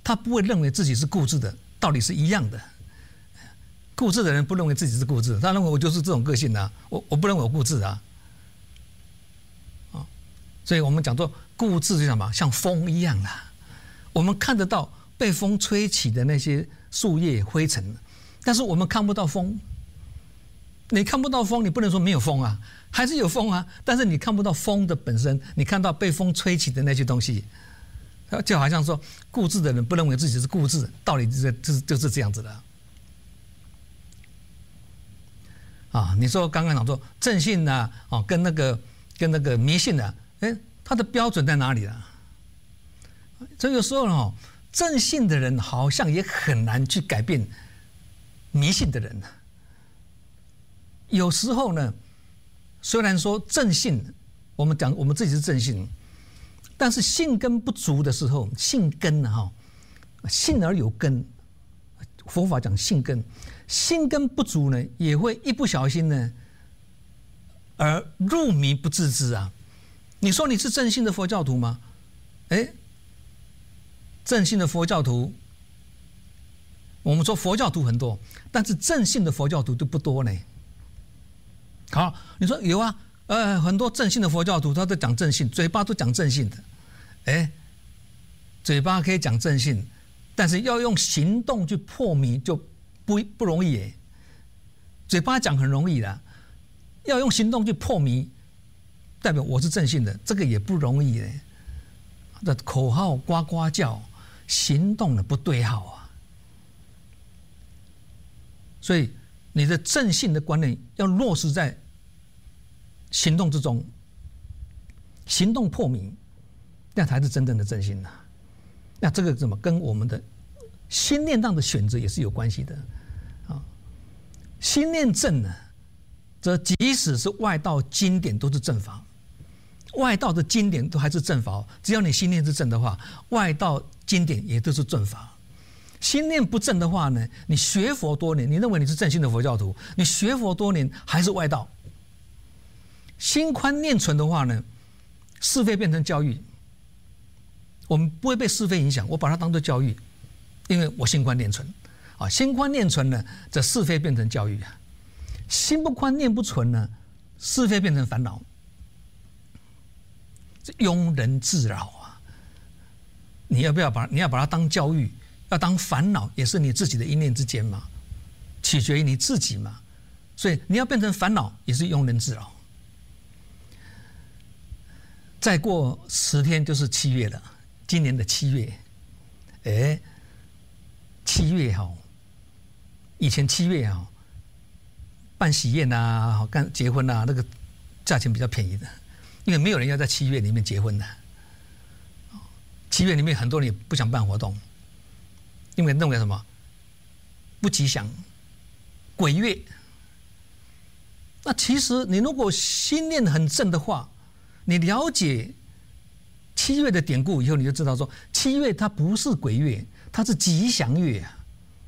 他不会认为自己是固执的，道理是一样的。固执的人不认为自己是固执，他认为我就是这种个性啊，我不认为我固执啊。所以我们讲说固执就什么，像风一样啦，我们看得到被风吹起的那些树叶灰尘，但是我们看不到风。你看不到风，你不能说没有风啊，还是有风啊，但是你看不到风的本身，你看到被风吹起的那些东西，就好像说固执的人不认为自己是固执，道理就是这样子的。你说刚刚讲说正信啊，跟那个迷信啊，它的标准在哪里啊？所以有时候正信的人好像也很难去改变迷信的人。有时候呢，虽然说正信，我们讲我们自己是正信，但是信根不足的时候，信根信而有根，佛法讲信根，信根不足呢，也会一不小心呢而入迷不自知啊。你说你是正信的佛教徒吗？正信的佛教徒，我们说佛教徒很多，但是正信的佛教徒就不多呢。好，你说有啊，很多正信的佛教徒他都讲正信，嘴巴都讲正信的，嘴巴可以讲正信，但是要用行动去破迷就不容易耶。嘴巴讲很容易的，要用行动去破迷，代表我是正信的，这个也不容易耶。的口号呱呱叫，行动的不对号啊。所以你的正信的观念要落实在行动之中，行动破迷，那才是真正的正信啊。那这个怎么跟我们的心念上的选择也是有关系的啊？心念正呢，则即使是外道经典都是正法，外道的经典都还是正法，只要你心念是正的话，外道经典也都是正法。心念不正的话呢，你学佛多年，你认为你是正信的佛教徒，你学佛多年还是外道。心宽念纯的话呢，是非变成教育，我们不会被是非影响，我把它当作教育，因为我心宽念纯啊。心宽念纯呢，这是非变成教育啊；心不宽念不纯呢，是非变成烦恼，庸人自扰啊。你要把它当教育，要当烦恼，也是你自己的一念之间嘛，取决于你自己嘛。所以你要变成烦恼，也是庸人自扰。再过10天就是7月了，今年的7月，7月以前7月办喜宴啊，干结婚啊，那个价钱比较便宜的，因为没有人要在7月里面结婚的。7月里面很多人也不想办活动，因为认为什么不吉祥，鬼月。那其实你如果心念很正的话，你了解7月的典故以后，你就知道说7月它不是鬼月，它是吉祥月啊。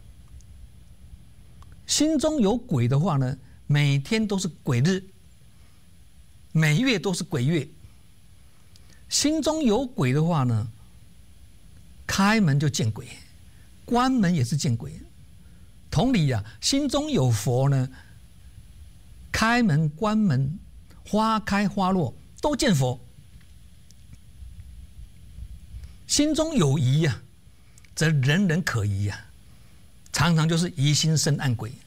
心中有鬼的话呢，每天都是鬼日，每月都是鬼月。心中有鬼的话呢，开门就见鬼，关门也是见鬼。同理啊，心中有佛呢，开门关门，花开花落都见佛。心中有疑啊，则人人可疑啊，常常就是疑心生暗鬼。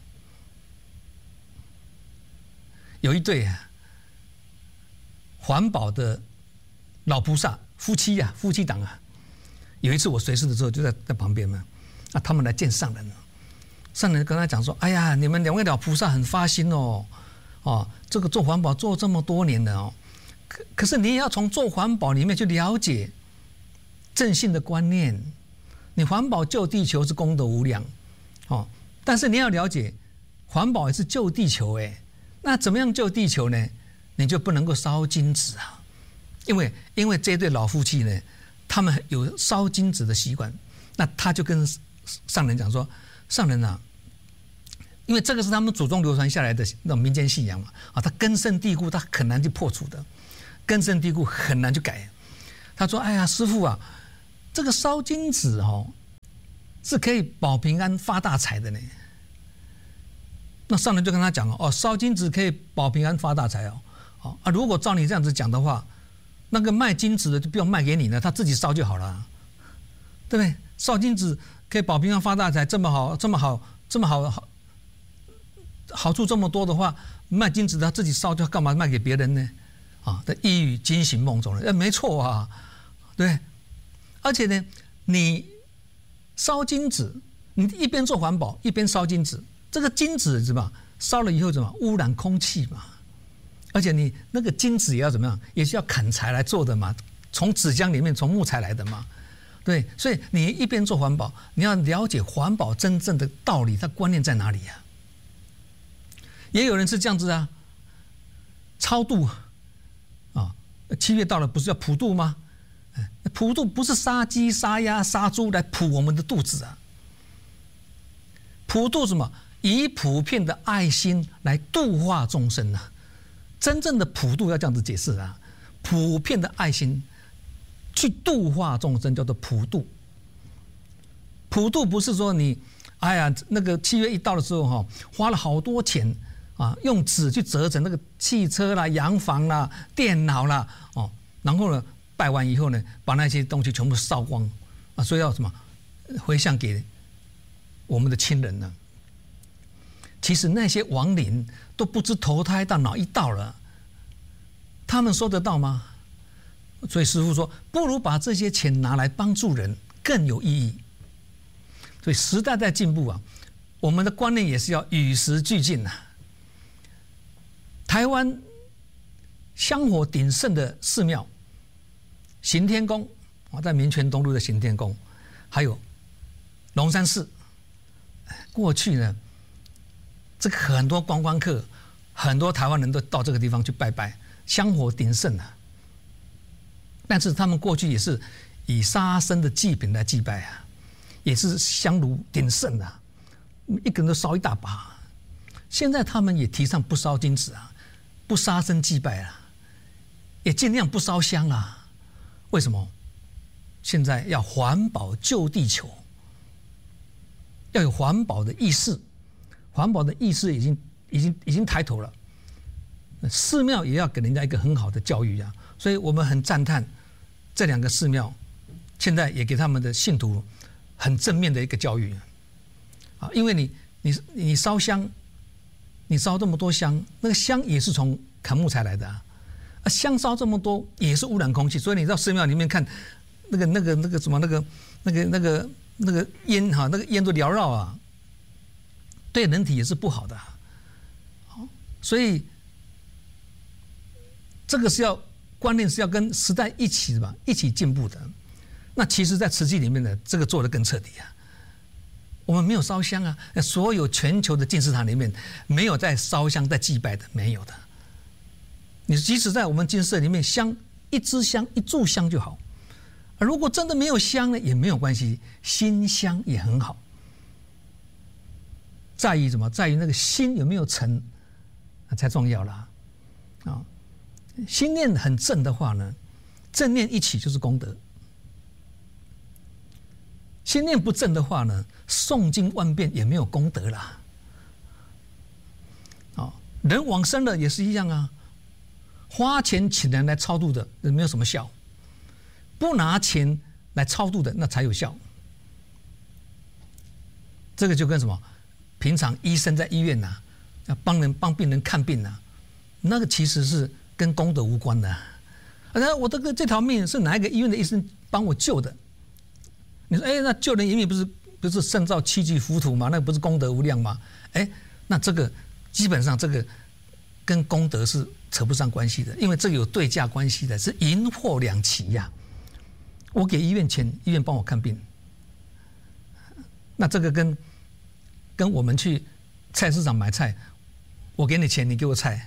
有一对环保的老菩萨夫妻档啊，有一次我随侍的时候就在旁边嘛，他们来见上人了，上人跟他讲说：“哎呀，你们2位老菩萨很发心哦，这个做环保做这么多年了哦，可是你也要从做环保里面去了解正信的观念。你环保救地球是功德无量但是你要了解环保也是救地球那怎么样救地球呢？你就不能够烧金纸啊，因为这对老夫妻呢，他们有烧金纸的习惯。那他就跟上人讲说：上人啊，因为这个是他们祖宗流传下来的那种民间信仰嘛，他根深蒂固，他很难去破除的，根深蒂固很难去改。他说：哎呀，师父啊，这个烧金纸是可以保平安发大财的呢。那上人就跟他讲哦，烧金纸可以保平安发大财哦，如果照你这样子讲的话，那个卖金纸的就不用卖给你了，他自己烧就好了，对不对？烧金纸可以保平安发大财，这么好，好处这么多的话，卖金纸的他自己烧就干嘛卖给别人呢？的一语惊醒梦中人，没错啊，对。而且呢，你烧金纸，你一边做环保一边烧金纸，这个金纸是吧？烧了以后怎么污染空气嘛？而且你那个金纸也要怎么样？也是要砍柴来做的嘛，从纸浆里面从木材来的嘛，对。所以你一边做环保，你要了解环保真正的道理，它观念在哪里呀？也有人是这样子啊，超度啊，7月到了，不是要普渡吗？普渡不是杀鸡杀鸭杀猪来普我们的肚子啊，普渡什么？以普遍的爱心来度化众生啊。真正的普渡要这样子解释啊，普遍的爱心去度化众生叫做普渡。普渡不是说你，哎呀，那个7月一到的时候花了好多钱啊，用纸去折成那个汽车啦、洋房啦、电脑啦，然后呢，拜完以后呢，把那些东西全部烧光啊，所以要什么回向给我们的亲人呢？其实那些亡灵都不知投胎到哪一道了，他们收得到吗？所以师父说，不如把这些钱拿来帮助人更有意义。所以时代在进步啊，我们的观念也是要与时俱进啊。台湾香火鼎盛的寺庙，行天宫在民权东路的行天宫，还有龙山寺，过去呢，这个很多观光客，很多台湾人都到这个地方去拜拜，香火鼎盛啊。但是他们过去也是以杀生的祭品来祭拜啊，也是香炉鼎盛的，一个人都烧一大把。现在他们也提倡不烧金纸啊，不杀生祭拜啊，也尽量不烧香啊。为什么？现在要环保救地球，要有环保的意识。环保的意识已经抬头了，寺庙也要给人家一个很好的教育啊，所以我们很赞叹这2个寺庙，现在也给他们的信徒很正面的一个教育啊，因为你烧香，你烧这么多香，那个香也是从砍木材来的啊，香烧这么多也是污染空气，所以你到寺庙里面看那个什么那个烟哈，那个烟都缭绕啊。对人体也是不好的，所以这个是要观念是要跟时代一起进步的。那其实，在慈济里面呢，这个做得更彻底啊。我们没有烧香啊，所有全球的净寺堂里面没有在烧香在祭拜的，没有的。你即使在我们净舍里面，香一支香一炷香就好，而如果真的没有香呢，也没有关系，心香也很好。在于什么？在于那个心有没有诚，才重要啦。啊，心念很正的话呢，正念一起就是功德；心念不正的话呢，诵经万遍也没有功德啦。啊，人往生了也是一样啊，花钱请人来超度的，没有什么效；不拿钱来超度的，那才有效。这个就跟什么？平常医生在医院要帮病人看病那个其实是跟功德无关的。我这条命是哪一个医院的医生帮我救的？你说，那救人一命不是胜造7级浮屠吗？那不是功德无量吗？那这个基本上这个跟功德是扯不上关系的，因为这个有对价关系的，是银货两讫呀。我给医院钱，医院帮我看病，那这个跟我们去菜市场买菜，我给你钱，你给我菜，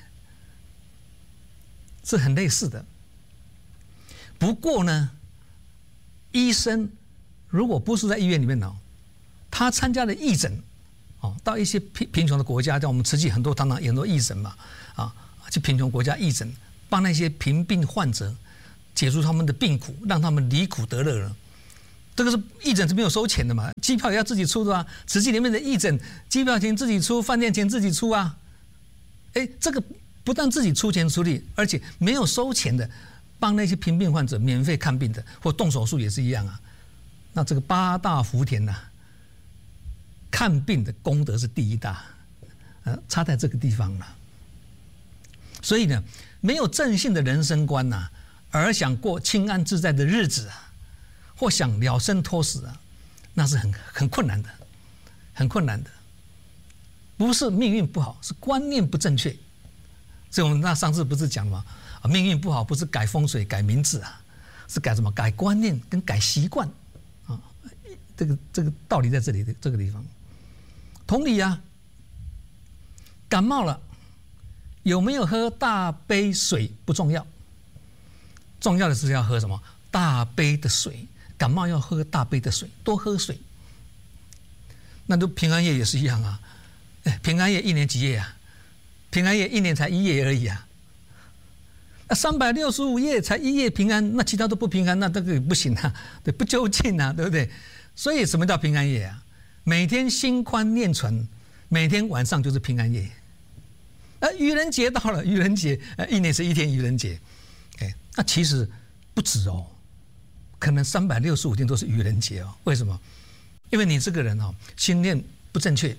是很类似的。不过呢，医生如果不是在医院里面他参加了义诊，到一些贫穷的国家，像我们慈济很多义诊嘛，去贫穷国家义诊，帮那些贫病患者解除他们的病苦，让他们离苦得乐了。 这个是义诊是没有收钱的嘛，机票也要自己出的啊，慈济里面的义诊机票钱自己出，饭店钱自己出啊。这个不但自己出钱出力，而且没有收钱的，帮那些贫病患者免费看病的或动手术也是一样啊。那这个八大福田呐，看病的功德是第一大，差在这个地方了。所以呢，没有正信的人生观呐，而想过清安自在的日子啊，或想了生脱死啊，那是很困难的，很困难的。不是命运不好，是观念不正确。所以我们上次不是讲吗？命运不好不是改风水、改名字啊，是改什么？改观念跟改习惯啊。这个道理在这里的这个地方。同理啊，感冒了，有没有喝大杯水不重要，重要的是要喝什么？大杯的水。感冒要喝大杯的水，多喝水。那都平安夜也是一样啊。平安夜1年几夜啊？平安夜1年才1夜而已啊。那365夜才1夜平安，那其他都不平安，那这个不行啊，对，不究竟啊，对不对？所以什么叫平安夜啊？每天心宽念纯，每天晚上就是平安夜。愚人节到了，愚人节1年是1天愚人节，那其实不止哦，可能365天都是愚人节哦。为什么？因为你这个人哦，心念不正确。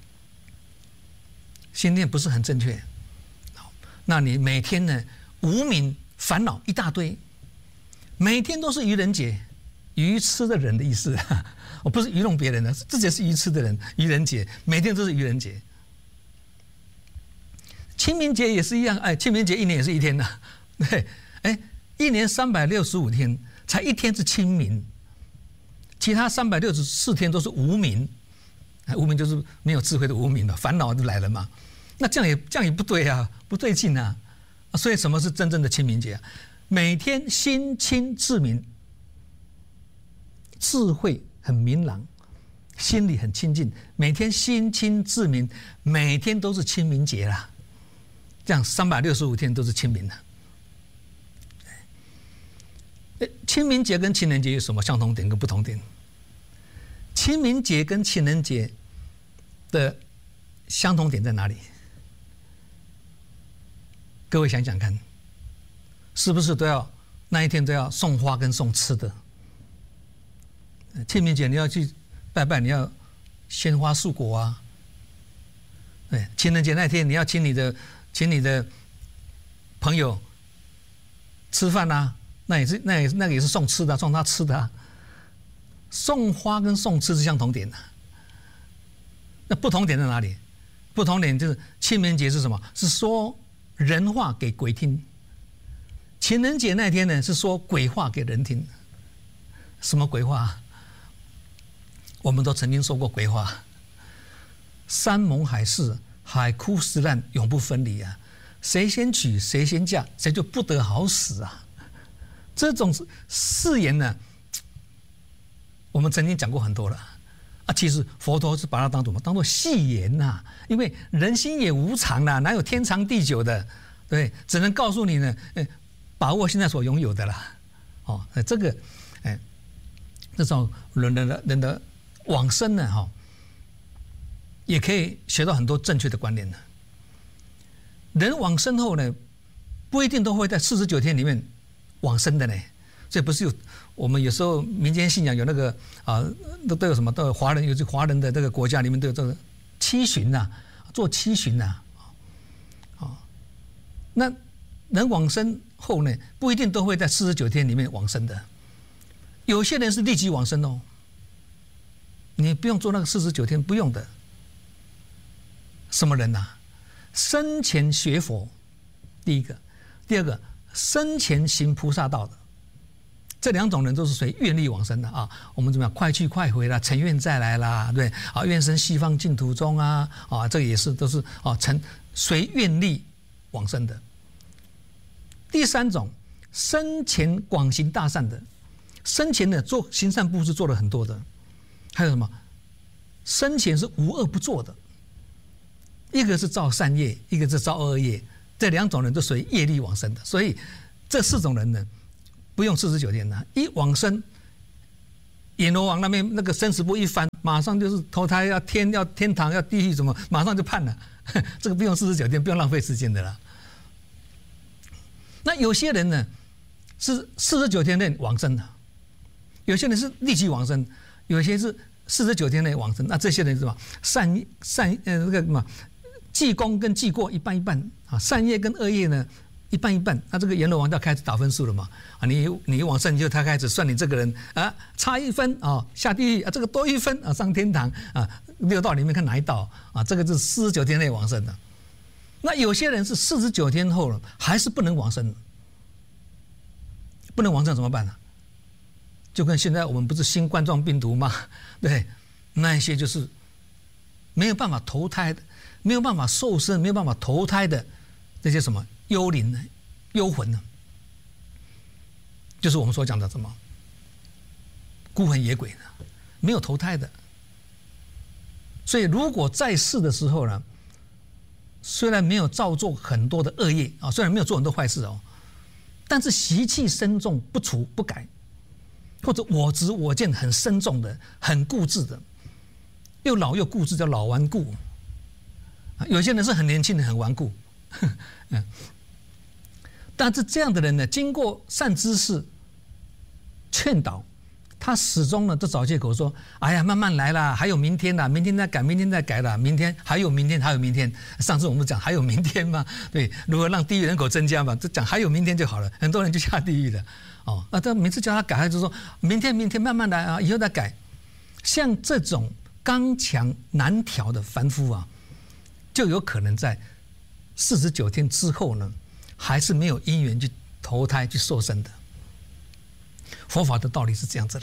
心念不是很正确，那你每天呢无明烦恼一大堆，每天都是愚人节，愚痴的人的意思，我不是愚弄别人的，自己是愚痴的人，愚人节每天都是愚人节。清明节也是一样，清明节1年也是1天呐，对，1年365天，才1天是清明，其他364天都是无明。无明就是没有智慧的无明了，烦恼就来了嘛。那这样也不对啊，不对劲啊。所以什么是真正的清明节啊？每天心清志明，智慧很明朗，心里很清净，每天心清志明，每天都是清明节啦。这样365天都是清明的。清明节跟情人节有什么相同点跟不同点？清明节跟情人节的相同点在哪里？各位想想看，是不是那一天都要送花跟送吃的？清明节你要去拜拜，你要鲜花素果啊。对，情人节那天你要请你的朋友吃饭啊，那个也是送吃的，送他吃的啊。送花跟送吃是相同点的，那不同点在哪里？不同点就是清明节是什么？是说人话给鬼听。情人节那天呢，是说鬼话给人听。什么鬼话？我们都曾经说过鬼话。山盟海誓，海枯石烂，永不分离啊！谁先娶谁先嫁，谁就不得好死啊！这种誓言呢，我们曾经讲过很多了啊。其实佛陀是把它当作戏言呐，因为人心也无常啦，哪有天长地久的？对，只能告诉你呢，把握现在所拥有的啦。这个，这种人的往生呢，也可以学到很多正确的观念呢。人往生后呢，不一定都会在49天里面往生的呢。所以不是我们有时候民间信仰有那个都有什么？都有华人的这个国家里面都有这个七旬呐，做七旬呐。那人往生后呢，不一定都会在49天里面往生的，有些人是立即往生哦。你不用做那个49天，不用的。什么人呐？生前学佛，第一个；第二个，生前行菩萨道的。这两种人都是随愿力往生的啊。我们怎么样？快去快回啦，成愿再来啦，对啊，愿生西方净土中啊，这个也是都是随愿力往生的。第三种，生前广行大善的，生前呢做行善布施做了很多的。还有什么？生前是无恶不作的，一个是造善业，一个是造恶业，这两种人都属于业力往生的。所以这4种人呢，不用49天的，一往生阎罗王那边那个生死簿一翻，马上就是投胎要天堂要地狱什么，马上就判了。这个不用49天，不用浪费时间的啦。那有些人呢是49天内往生的，有些人是立即往生，有些是49天内往生。那这些人是什么？那个什么记功跟记过一半一半啊，善业跟恶业呢一半一半。那这个阎罗王就开始打分数了嘛啊，你往生就他开始算你这个人啊，差1分啊下地狱啊，这个多1分啊上天堂啊，6道里面看哪一道啊？这个是49天内往生的。那有些人是49天后了还是不能往生，不能往生怎么办呢？就跟现在我们不是新冠状病毒吗？对，那一些就是没有办法投胎的，没有办法受生，没有办法投胎的这些什么幽灵呢、幽魂呢，就是我们所讲的什么孤魂野鬼呢，没有投胎的。所以如果在世的时候呢，虽然没有造作很多的恶业啊，虽然没有做很多坏事哦，但是习气深重，不除不改，或者我执我见很深重的，很固执的，又老又固执，叫老顽固。有些人是很年轻的，很顽固。但是这样的人呢，经过善知识劝导，他始终呢都找借口说：“哎呀，慢慢来啦，还有明天啦，明天再改，明天再改啦，明天还有明天，还有明天。”上次我们讲还有明天嘛，对，如何让地狱人口增加嘛，就讲还有明天就好了，很多人就下地狱了。哦，那他每次叫他改，他就说明天慢慢来啊，以后再改。像这种刚强难调的凡夫啊，就有可能在49天之后呢，还是没有因缘去投胎去受生的。佛法的道理是这样子的。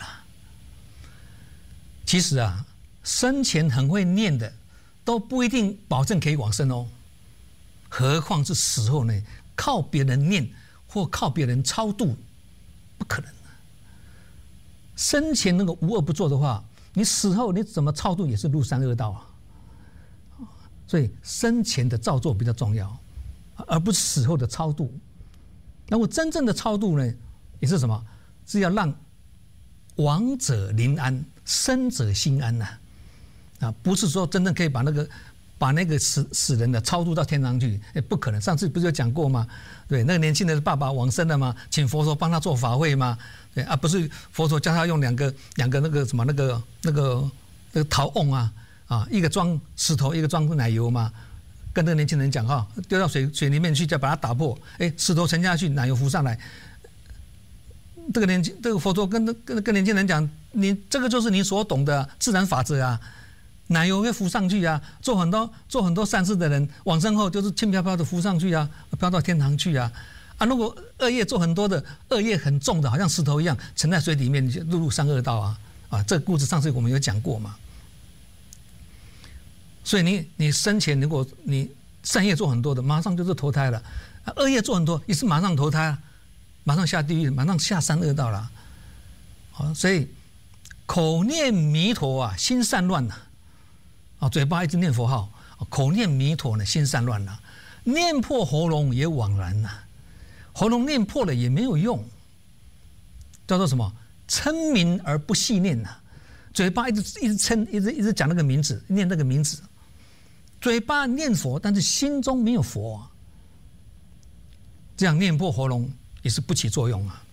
其实啊，生前很会念的，都不一定保证可以往生哦。何况是死后呢？靠别人念或靠别人超度，不可能。生前那个无恶不作的话，你死后你怎么超度也是入三恶道啊。所以生前的造作比较重要，而不是死后的超度。那么真正的超度呢，也是什么？是要让亡者临安，生者心安呐。啊，不是说真正可以把那个死人的超度到天堂去，不可能。上次不是有讲过吗？对，那个年轻的爸爸往生了吗？请佛陀帮他做法会吗？对啊，不是佛陀叫他用两个那个什么那个陶瓮啊，一个装石头，一个装奶油嘛。跟那个年轻人讲哈，丢到水里面去，再把它打破，石头沉下去，奶油浮上来。这个佛陀跟年轻人讲，你这个就是你所懂的自然法则啊，奶油会浮上去啊，做很多善事的人往生后就是轻飘飘的浮上去啊，飘到天堂去啊。如果恶业做很多的，恶业很重的，好像石头一样沉在水里面，就入三恶道啊。这个故事上次我们有讲过嘛。所以你生前如果你善业做很多的，马上就是投胎了；恶业做很多，也是马上投胎啊。马上下地狱，马上下三恶道了。所以口念弥陀啊，心散乱了。嘴巴一直念佛号，口念弥陀呢，心散乱了。念破喉咙也枉然了，喉咙念破了也没有用。叫做什么？称名而不细念呐。嘴巴一直称，一直讲那个名字，念那个名字。嘴巴念佛，但是心中没有佛啊。这样念破喉咙也是不起作用啊。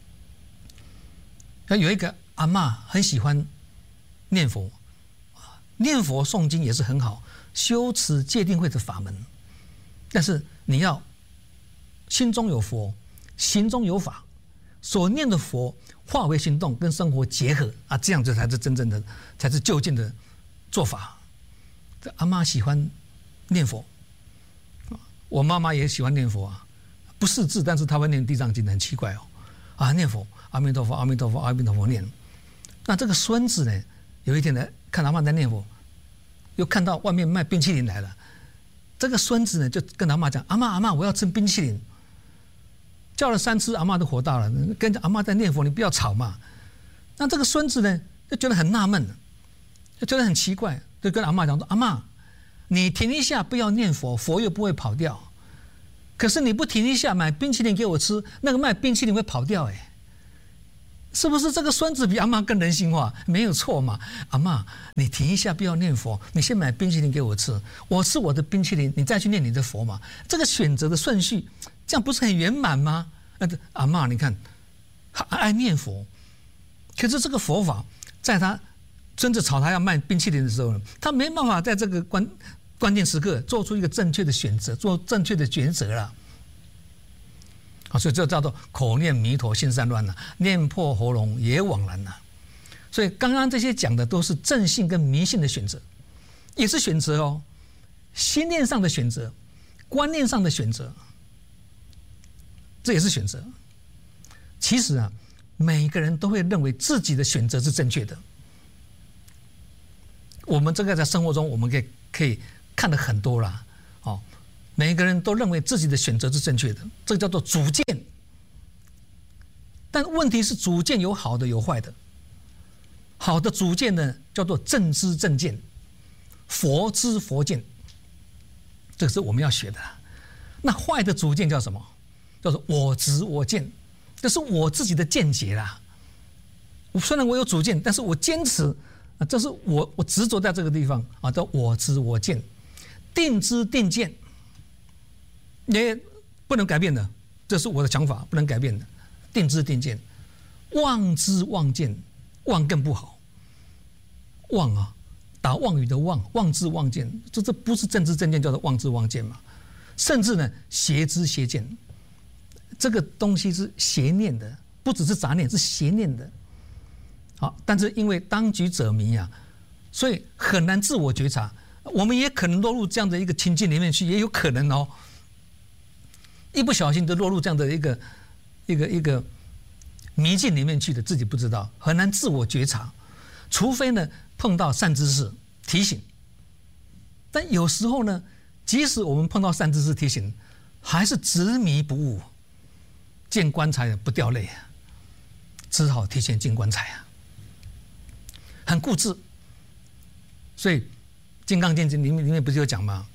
有一个阿嬷很喜欢念佛，念佛诵经也是很好，修持戒定慧的法门。但是你要心中有佛，行中有法，所念的佛化为行动，跟生活结合啊，这样子才是真正的，才是就近的做法。这阿嬷喜欢念佛，我妈妈也喜欢念佛啊。不识字，但是他会念地藏经，很奇怪哦。念佛，阿弥陀佛，阿弥陀佛，阿弥陀佛念。那这个孙子呢，有一天呢，看阿嬷在念佛，又看到外面卖冰淇淋来了。这个孙子呢，就跟阿嬷讲：“阿嬷，我要吃冰淇淋。”叫了3次，阿嬷都火大了，跟着阿嬷在念佛，你不要吵嘛。那这个孙子呢，就觉得很纳闷，就觉得很奇怪，就跟阿嬷讲说：“阿嬷，你停一下，不要念佛，佛又不会跑掉。可是你不停一下，买冰淇淋给我吃，那个卖冰淇淋会跑掉是不是这个孙子比阿嬷更人性化？没有错嘛。阿嬷，你停一下，不要念佛，你先买冰淇淋给我吃，我吃我的冰淇淋，你再去念你的佛嘛。这个选择的顺序，这样不是很圆满吗？阿嬷，你看，爱念佛，可是这个佛法，在他孙子吵他要卖冰淇淋的时候呢，他没办法在这个关键时刻做出一个正确的选择，做正确的抉择了。所以这叫做口念弥陀心散乱了，念破喉咙也枉然了。所以刚刚这些讲的都是正信跟迷信的选择，也是选择哦，心念上的选择，观念上的选择，这也是选择。其实啊，每个人都会认为自己的选择是正确的。我们这个在生活中，我们可以看得很多啦，哦。每个人都认为自己的选择是正确的，这个叫做主见。但问题是，主见有好的有坏的。好的主见呢，叫做正知正见，佛知佛见，这个是我们要学的。那坏的主见叫什么？叫做我执我见，这是我自己的见解啦。虽然我有主见，但是我坚持啊，这是我执着在这个地方啊，叫我执我见，定知定见。也不能改变的，这是我的想法，不能改变的。定知定见，妄知妄见，妄更不好。妄啊，打妄语的妄，妄知妄见，这不是正知正见，叫做妄知妄见嘛。甚至呢，邪知邪见，这个东西是邪念的，不只是杂念，是邪念的。好，但是因为当局者迷啊，所以很难自我觉察。我们也可能落入这样的一个情境里面去，也有可能哦。一不小心就落入这样的一个迷境里面去的，自己不知道，很难自我觉察，除非呢碰到善知识提醒。但有时候呢，即使我们碰到善知识提醒，还是执迷不悟，见棺材不掉泪啊，只好提前进棺材啊，很固执。所以《金刚经》里面不是有讲吗？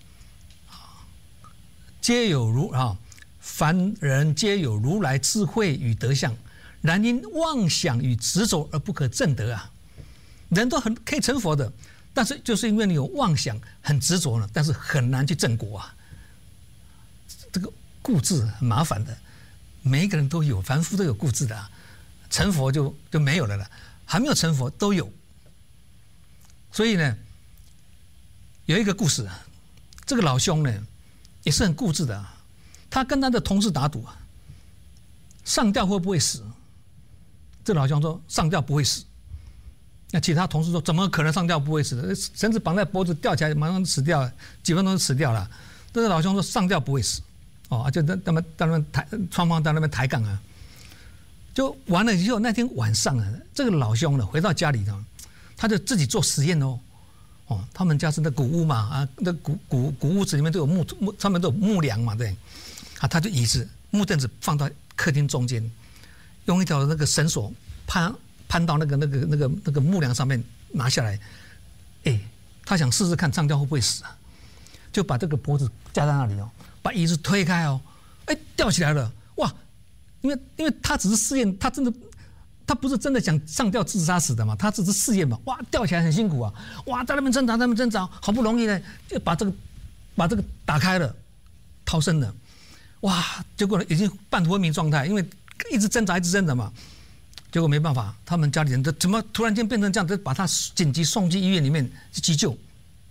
皆有凡人皆有如来智慧与德相，然因妄想与执着而不可证得啊。人都可以成佛的，但是就是因为你有妄想，很执着了，但是很难去证果啊。这个固执很麻烦的，每一个人都有，凡夫都有固执的啊。成佛就没有了啦，还没有成佛都有。所以呢，有一个故事，这个老兄呢也是很固执的啊。他跟他的同事打赌啊，上吊会不会死？这老兄说上吊不会死。那其他同事说怎么可能上吊不会死的？绳子绑在脖子吊起来马上死掉了，几分钟就死掉了。这个老兄说上吊不会死，哦，就在那边双方在那边抬杠啊。就完了以后，那天晚上啊，这个老兄呢回到家里头，他就自己做实验哦。哦，他们家是那古屋嘛啊，那古屋子里面都有上面都有木梁嘛，对。啊，他就椅子木凳子放到客厅中间，用一条那个绳索攀到那个木梁上面拿下来，他想试试看上吊会不会死啊，就把这个脖子架在那里哦，把椅子推开哦，吊起来了，哇！因为他只是试验，他不是真的想上吊自杀死的嘛，他只是试验嘛，哇，吊起来很辛苦啊，哇，在那边挣扎，好不容易呢就把这个打开了，逃生了。哇！结果呢，已经半昏迷状态，因为一直挣扎嘛。结果没办法，他们家里人怎么突然间变成这样，就把他紧急送进医院里面去急救。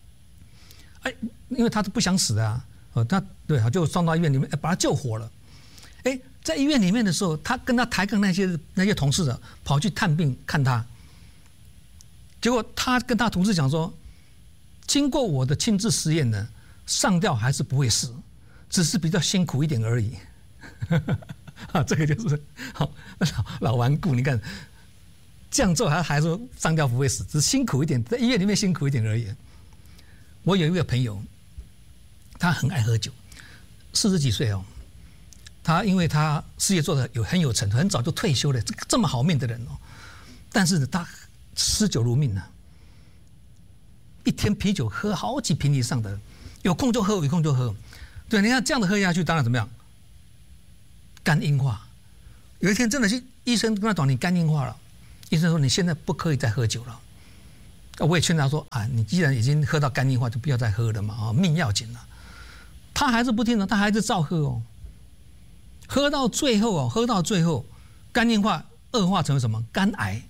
因为他是不想死的啊，就送到医院里面，把他救活了。在医院里面的时候，他跟他抬杠那些同事啊，跑去探病看他。结果他跟他同事讲说，经过我的亲自实验呢，上吊还是不会死。只是比较辛苦一点而已，这个就是好老顽固。你看这样做还说上吊不会死，只是辛苦一点，在医院里面辛苦一点而已。我有一个朋友，他很爱喝酒，40几岁哦。他因为他事业做得很有成，很早就退休了，这么好命的人哦，但是他嗜酒如命啊，一天啤酒喝好几瓶以上的，有空就喝，有空就喝。对，你看这样的喝下去，当然怎么样？肝硬化， 有一天真的去医生跟他讲你肝硬化了，医生说你现在不可以再喝酒了。我也劝他说啊，你既然已经喝到肝硬化，就不要再喝了嘛，啊，命要紧了。他还是不听了，他还是照喝哦。喝到最后，肝硬化恶化成为什么？肝癌。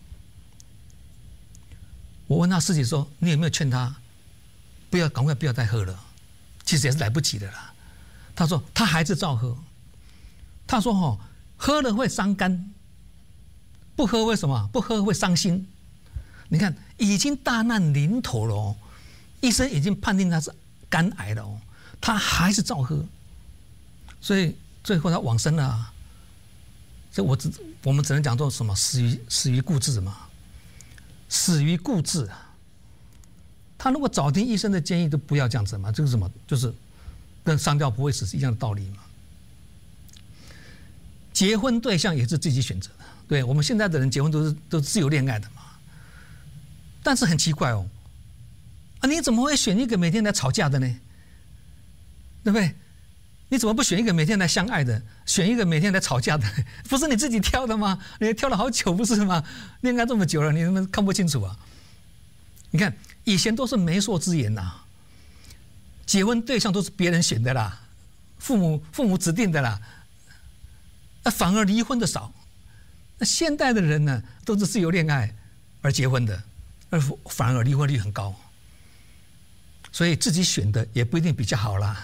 我问他师姐说，你有没有劝他赶快不要再喝了？其实也是来不及的啦。他说他还是照喝。他说喝了会伤肝，不喝为什么？不喝会伤心。你看已经大难临头了哦，医生已经判定他是肝癌了哦，他还是照喝，所以最后他往生了啊。所以我们只能讲做什么？死于固执嘛，死于固执啊。他如果早听医生的建议，都不要这样子嘛，这个什么就是跟上吊不会死是一样的道理嘛。结婚对象也是自己选择的，对我们现在的人结婚都是自由恋爱的嘛。但是很奇怪哦，啊，你怎么会选一个每天来吵架的呢？对不对？你怎么不选一个每天来相爱的，选一个每天来吵架的？不是你自己挑的吗？你挑了好久不是吗？恋爱这么久了，你怎么看不清楚啊？你看以前都是媒妁之言呐，结婚对象都是别人选的啦，父母指定的啦，反而离婚的少。那现代的人呢，都是自由恋爱而结婚的，反而离婚率很高。所以自己选的也不一定比较好啦。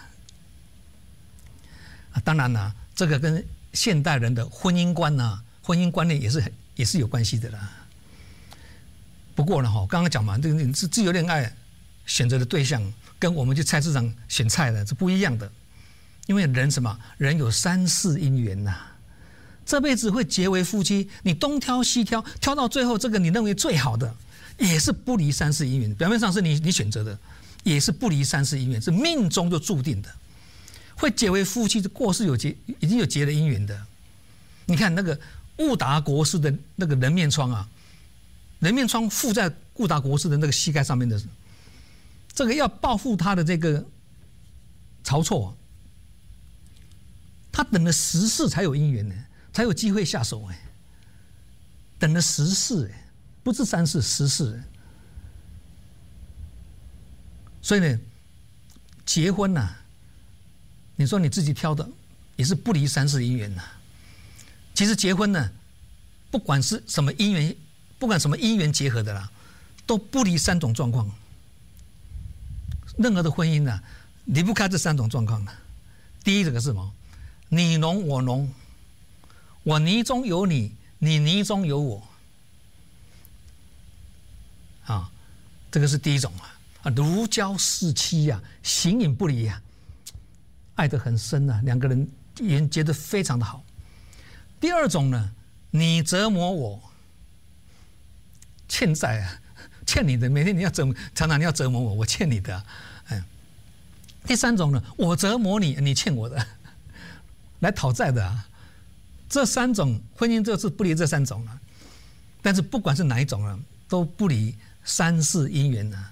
当然啦，这个跟现代人的婚姻观呐、婚姻观念也是有关系的啦。不过呢，刚刚讲嘛，这个是自由恋爱选择的对象，跟我们去菜市场选菜的是不一样的。因为人人有3世姻缘呐，这辈子会结为夫妻，你东挑西挑，挑到最后这个你认为最好的，也是不离3世姻缘。表面上是你选择的，也是不离3世姻缘，是命中就注定的。会结为夫妻，过世已经有结了姻缘的。你看那个悟达国师的那个人面疮啊，人面疮附在悟达国师的那个膝盖上面的，这个要报复他的这个晁错，他等了10世才有姻缘呢，才有机会下手哎，等了10世哎，不是3世10世。所以呢，结婚呐、你说你自己挑的，也是不离3世姻缘呐。其实结婚呢，不管是什么姻缘，不管什么姻缘结合的啦，都不离3种状况。任何的婚姻呢，离不开这3种状况的。第一个是什么？你侬我侬，我泥中有你，你泥中有我。啊，这个是第一种啊，如胶似漆啊，形影不离啊。爱得很深啊，2个人缘结得非常的好。第二种呢，你折磨我，欠债啊，欠你的，每天常常你要折磨我，我欠你的、第三种呢，我折磨你，你欠我的，来讨债的啊。这3种婚姻就是不离这3种了。但是不管是哪一种呢，都不离3世姻缘呢，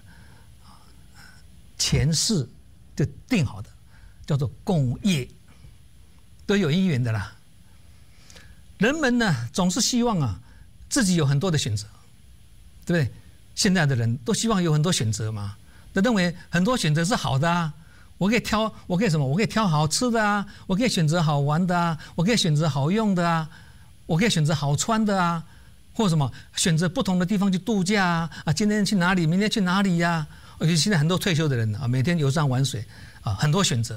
前世就定好的。叫做共业，都有姻缘的啦。人们呢，总是希望啊，自己有很多的选择，对不对？现在的人都希望有很多选择嘛，都认为很多选择是好的啊。我可以挑好吃的啊，我可以选择好玩的啊，我可以选择好用的啊，我可以选择好穿的啊，或什么选择不同的地方去度假啊，今天去哪里，明天去哪里呀？而且现在很多退休的人啊，每天游山玩水啊，很多选择。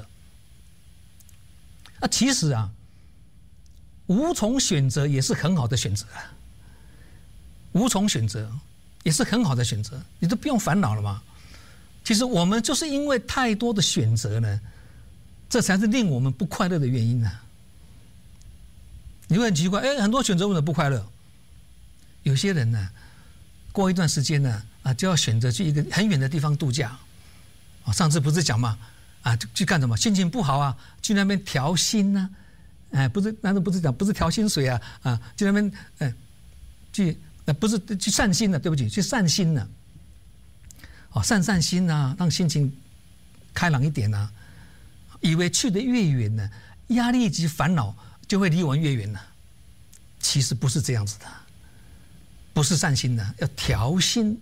其实啊，无从选择也是很好的选择啊。无从选择也是很好的选择，你都不用烦恼了嘛。其实我们就是因为太多的选择呢，这才是令我们不快乐的原因呢、你会很奇怪，很多选择为什么不快乐？有些人呢，过一段时间呢，就要选择去一个很远的地方度假。上次不是讲嘛？去干什么？心情不好啊，去那边调心呐、不是，那不是讲不是调薪水啊，去那边不是去散心的，对不起，去散心呢、散心啊，让心情开朗一点啊。以为去得越远呢，压力及烦恼就会离我们越远了。 其实不是这样子的，不是善心的，要调心，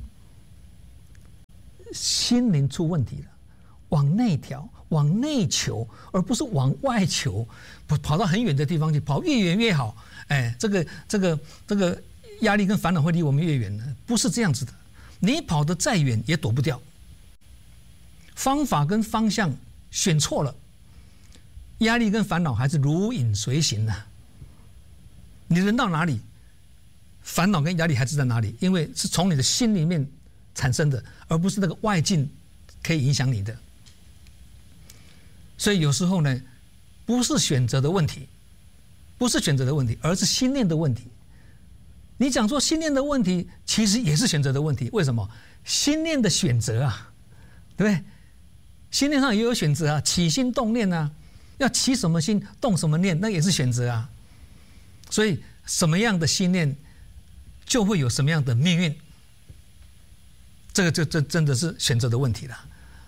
心灵出问题了，往内调，往内求，而不是往外求，跑到很远的地方去，跑越远越好。这个压力跟烦恼会离我们越远呢，不是这样子的。你跑得再远也躲不掉，方法跟方向选错了，压力跟烦恼还是如影随形呢。你人到哪里，烦恼跟压力还是在哪里？因为是从你的心里面产生的，而不是那个外境可以影响你的。所以有时候呢，不是选择的问题，不是选择的问题，而是心念的问题。你讲说心念的问题，其实也是选择的问题。为什么？心念的选择啊，对不对？心念上也有选择啊，起心动念啊，要起什么心，动什么念，那也是选择啊。所以什么样的心念，就会有什么样的命运。这真的是选择的问题了。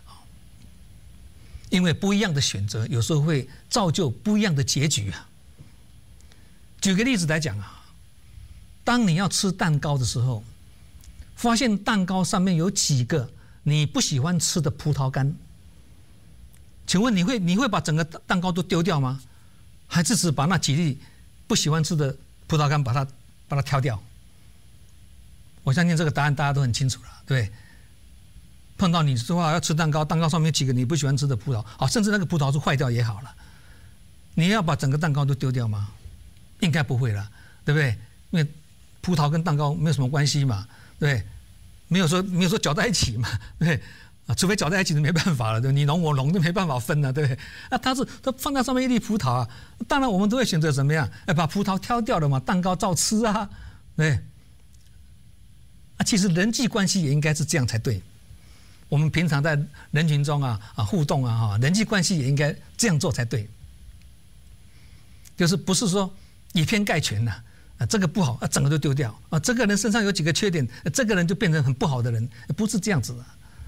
因为不一样的选择，有时候会造就不一样的结局啊。举个例子来讲啊，当你要吃蛋糕的时候，发现蛋糕上面有几个你不喜欢吃的葡萄干，请问你会把整个蛋糕都丢掉吗？还是只把那几粒不喜欢吃的葡萄干把它挑掉？我相信这个答案大家都很清楚了，对不对？碰到你说话要吃蛋糕，蛋糕上面有几个你不喜欢吃的葡萄，好，甚至那个葡萄是坏掉也好了，你要把整个蛋糕都丢掉吗？应该不会了，对不对？因为葡萄跟蛋糕没有什么关系嘛，对不对？没有说搅在一起嘛，对不对？啊，除非搅在一起就没办法了，对不对？你侬我侬就没办法分了，对不对？那它放在上面一粒葡萄啊，当然我们都会选择怎么样？把葡萄挑掉了嘛，蛋糕照吃啊，对不对？其实人际关系也应该是这样才对。我们平常在人群中互动人际关系也应该这样做才对。就是不是说以偏概全呐，这个不好整个都丢掉啊，这个人身上有几个缺点，这个人就变成很不好的人，不是这样子的。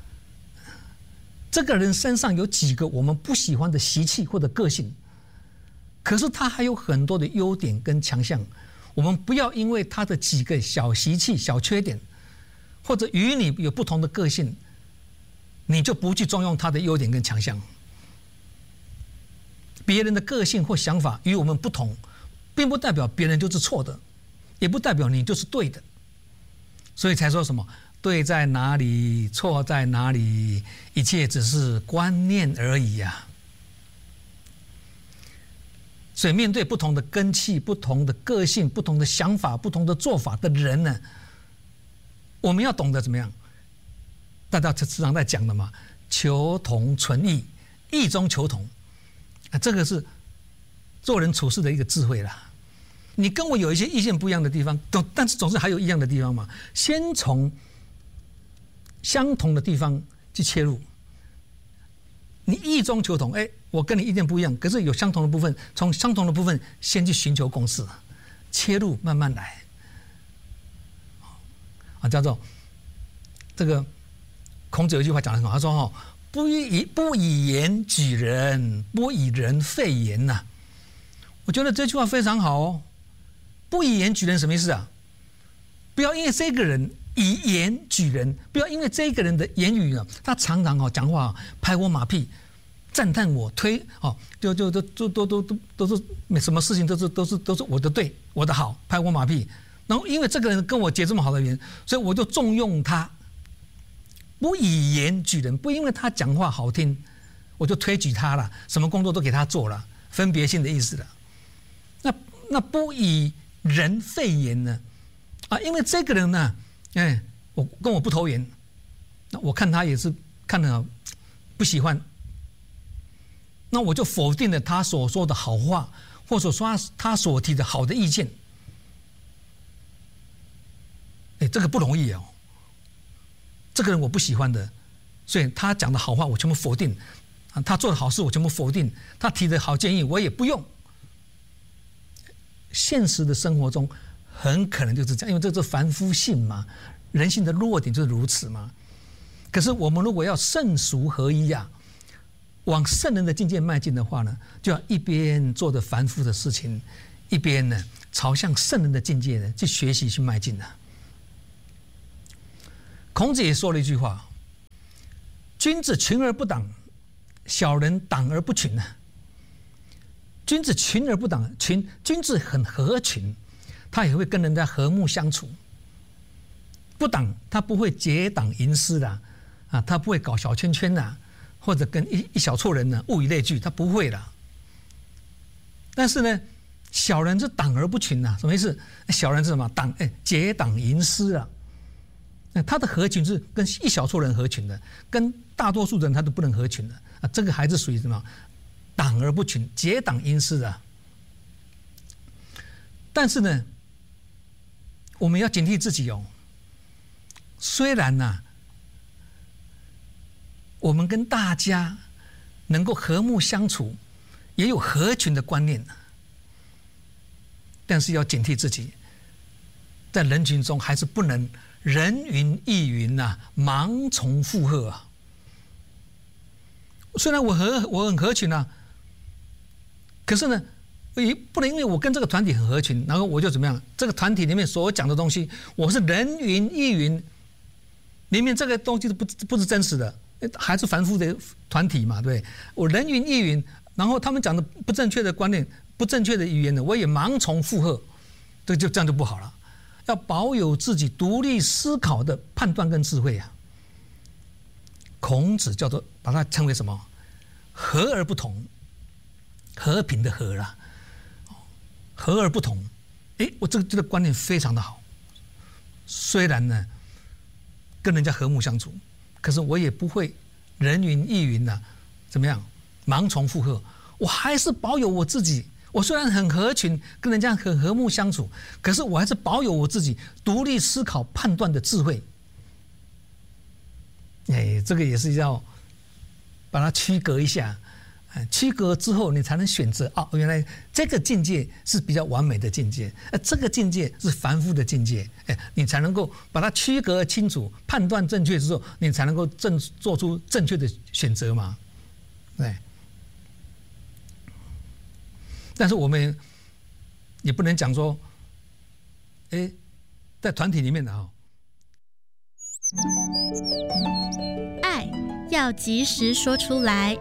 这个人身上有几个我们不喜欢的习气或者个性，可是他还有很多的优点跟强项，我们不要因为他的几个小习气、小缺点，或者与你有不同的个性，你就不去重用他的优点跟强项。别人的个性或想法与我们不同，并不代表别人就是错的，也不代表你就是对的。所以才说什么对在哪里，错在哪里，一切只是观念而已呀。所以面对不同的根器、不同的个性、不同的想法、不同的做法的人呢，我们要懂得怎么样？大家时常在讲的嘛，求同存异，异中求同，这个是做人处事的一个智慧啦。你跟我有一些意见不一样的地方，但是总是还有一样的地方嘛。先从相同的地方去切入，你异中求同，我跟你意见不一样，可是有相同的部分，从相同的部分先去寻求共识，切入慢慢来，叫做这个。孔子有一句话讲得很好，他说不以言举人，不以人废言呐。我觉得这句话非常好哦。不以言举人什么意思啊？不要因为这个人以言举人，不要因为这个人的言语啊，他常常讲话拍我马屁，赞叹我，推都是什么事情都是我的对，我的好，拍我马屁。然后因为这个人跟我结这么好的缘，所以我就重用他。不以言举人，不因为他讲话好听，我就推举他了，什么工作都给他做了，分别性的意思了。那不以人废言呢？因为这个人呢，我跟我不投缘，那我看他也是看得不喜欢，那我就否定了他所说的好话，或者说他所提的好的意见。这个不容易哦。这个人我不喜欢的，所以他讲的好话我全部否定，他做的好事我全部否定，他提的好建议我也不用。现实的生活中很可能就是这样，因为这是凡夫性嘛，人性的弱点就是如此嘛。可是我们如果要圣俗合一往圣人的境界迈进的话呢，就要一边做着凡夫的事情， 一边呢朝向圣人的境界呢去学习去迈进的。孔子也说了一句话：君子群而不党，小人党而不群啊。君子群而不党，君子很合群，他也会跟人家和睦相处。不党，他不会结党营私的啊，他不会搞小圈圈的，或者跟一小撮人呢物以类聚，他不会的。但是呢，小人是党而不群啊，什么意思？小人是什么？结党营私啊。他的合群是跟一小撮人合群的，跟大多数人他都不能合群的啊。这个还是属于什么？党而不群，结党营私的。但是呢，我们要警惕自己哦。虽然呢，我们跟大家能够和睦相处，也有合群的观念，但是要警惕自己，在人群中还是不能人云亦云啊，盲从附和啊。虽然我很合群啊，可是呢，也不能因为我跟这个团体很合群，然后我就怎么样？这个团体里面所讲的东西，我是人云亦云，里面这个东西不是真实的，还是凡夫的团体嘛，对不对？我人云亦云，然后他们讲的不正确的观念、不正确的语言呢，我也盲从附和，这样就不好了。要保有自己独立思考的判断跟智慧啊。孔子叫做把它称为什么？和而不同，和平的和啦，和而不同。我这个观念非常的好。虽然呢跟人家和睦相处，可是我也不会人云亦云啊，怎么样盲从附和，我还是保有我自己。我虽然很合群，跟人家很和睦相处，可是我还是保有我自己独立思考判断的智慧。这个也是要把它区隔一下，区隔之后你才能选择原来这个境界是比较完美的境界，这个境界是凡夫的境界，你才能够把它区隔清楚，判断正确之后，你才能够做出正确的选择嘛。对。但是我们也不能讲说，在团体里面的爱要及时说出来。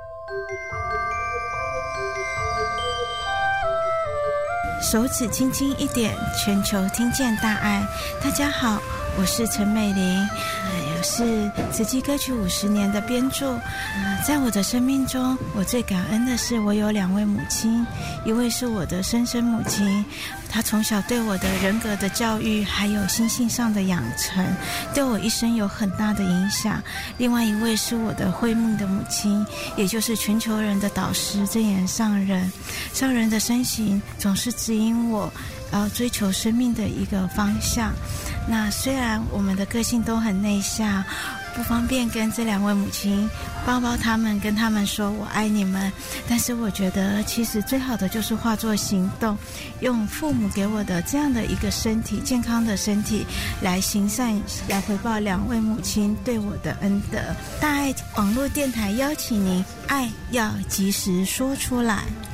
手指轻轻一点，全球听见大爱。大家好，我是陈美玲，我是慈济歌曲50年的编著。在我的生命中，我最感恩的是我有2位母亲，一位是我的生身母亲，她从小对我的人格的教育还有心性上的养成，对我一生有很大的影响。另外一位是我的慧命的母亲，也就是全球人的导师真言上人。上人的身形总是指引我追求生命的一个方向。那虽然我们的个性都很内向，不方便跟这2位母亲抱抱他们，跟他们说我爱你们，但是我觉得其实最好的就是化作行动，用父母给我的这样的一个身体，健康的身体来行善，来回报2位母亲对我的恩德。大爱网络电台邀请您，爱要及时说出来。